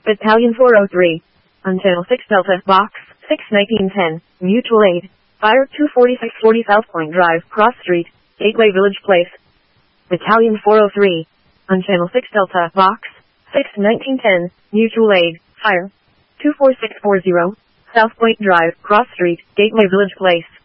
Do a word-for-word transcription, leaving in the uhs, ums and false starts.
Battalion four oh three. On Channel six Delta, Box, six nineteen ten, Mutual Aid. Fire two forty-six forty South Point Drive, Cross Street, Gateway Village Place. Battalion four oh three. On Channel six Delta, Box, six nineteen ten, Mutual Aid. Fire two four six four zero, South Point Drive, Cross Street, Gateway Village Place.